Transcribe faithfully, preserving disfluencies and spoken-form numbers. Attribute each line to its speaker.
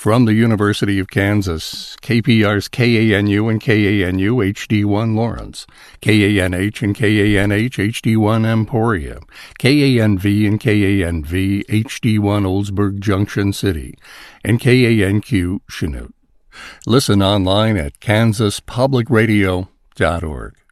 Speaker 1: From the University of Kansas, K P R's K A N U and K A N U H D one Lawrence, K A N H and K A N H H D one Emporia, K A N V and K A N V H D one Oldsburg Junction City, and K A N Q Chanute. Listen online at kansas public radio dot org.